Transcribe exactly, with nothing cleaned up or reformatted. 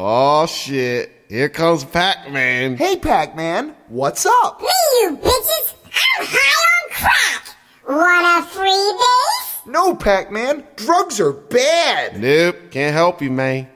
Oh, shit. Here comes Pac-Man. Hey, Pac-Man, what's up? Hey, you bitches! I'm high on crack! Want a free base? No, Pac-Man, drugs are bad. Nope, can't help you, man.